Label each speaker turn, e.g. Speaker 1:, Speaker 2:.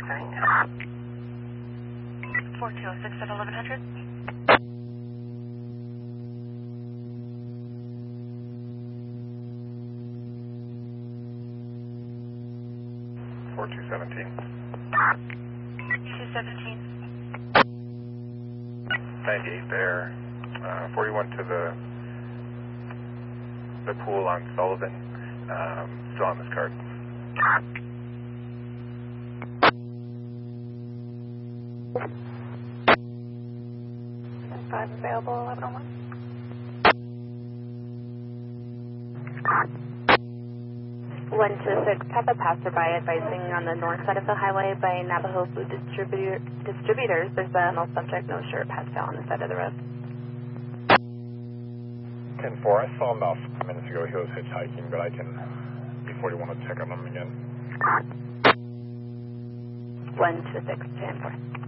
Speaker 1: sorry. 4206 at 1100.
Speaker 2: Four 217.
Speaker 1: 217.
Speaker 2: 98 there. 41 to the pool on Sullivan. Still on this card.
Speaker 1: 5 available, 1101.
Speaker 3: One to six, have a passerby advising on the north side of the highway by Navajo Food Distributors. There's a no subject, no shirt, pass fail on the side of the road.
Speaker 2: 10-4, I saw him about 5 minutes ago. He was hitchhiking, but I can, before you want to check on him again.
Speaker 3: 1 to 6, 10-4.